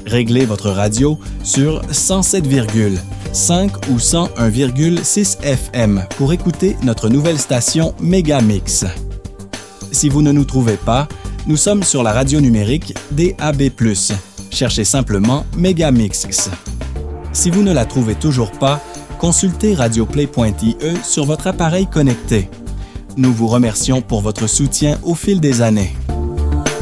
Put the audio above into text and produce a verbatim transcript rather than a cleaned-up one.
Réglez votre radio sur cent sept virgule cinq ou cent un virgule six F M pour écouter notre nouvelle station Mégamix. Si vous ne nous trouvez pas, nous sommes sur la radio numérique D A B plus. Cherchez simplement Mégamix. Si vous ne la trouvez toujours pas, consultez radioplay point I E sur votre appareil connecté. Nous vous remercions pour votre soutien au fil des années.